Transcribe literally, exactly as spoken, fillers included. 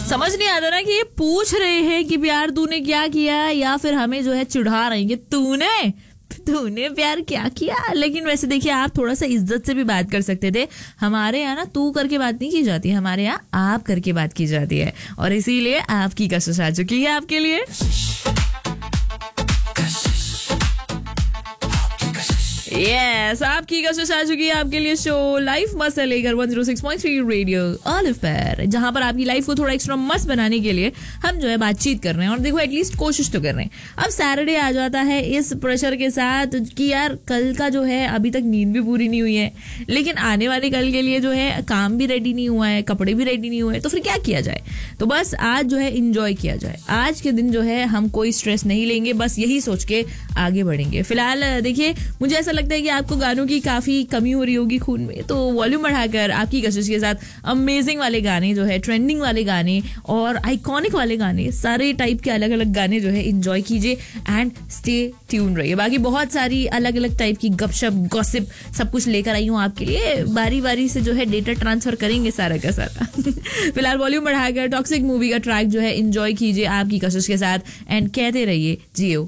समझ नहीं आता ना कि ये पूछ रहे हैं कि प्यार तूने क्या किया, या फिर हमें जो है चिढ़ा रहे हैं कि तूने तूने प्यार क्या किया। लेकिन वैसे देखिए, आप थोड़ा सा इज्जत से भी बात कर सकते थे। हमारे यहाँ ना तू करके बात नहीं की जाती, हमारे यहाँ आप करके बात की जाती है, और इसीलिए आपकी कशिश आ चुकी है आपके लिए। यस, आपकी कशिश आ चुकी है आपके लिए। शो लाइफ मस्त है लेकर one zero six point three radio olive पर, जहां पर आपकी लाइफ को थोड़ा एक्स्ट्रा मस्त बनाने के लिए हम जो है बातचीत कर रहे हैं, और देखो एटलीस्ट कोशिश तो कर रहे हैं। अब सैटरडे आ जाता है इस प्रेशर के साथ कि यार कल का जो है अभी तक नींद भी पूरी नहीं हुई है, लेकिन आने वाले कल के लिए जो है काम भी रेडी नहीं हुआ है, कपड़े भी रेडी नहीं हुए, तो फिर क्या किया जाए। तो बस आज जो है इंजॉय किया जाए। आज के दिन जो है हम कोई स्ट्रेस नहीं लेंगे, बस यही सोच के आगे बढ़ेंगे। फिलहाल देखिए, मुझे ऐसा लगता है कि आपको गानों की काफी कमी हो रही होगी खून में, तो वॉल्यूम बढ़ाकर आपकी कशिश के साथ अमेजिंग वाले गाने जो है, ट्रेंडिंग वाले गाने और आइकॉनिक वाले गाने, सारे टाइप के अलग अलग गाने जो है एंजॉय कीजिए एंड स्टे ट्यून रहिए। बाकी बहुत सारी अलग अलग टाइप की गपशप गॉसिप सब कुछ लेकर आई हूँ आपके लिए, बारी बारी से जो है डेटा ट्रांसफर करेंगे सारा का सारा। फिलहाल वॉल्यूम बढ़ाकर टॉक्सिक मूवी का ट्रैक जो है एंजॉय कीजिए आपकी कशिश के साथ एंड कहते रहिए जियो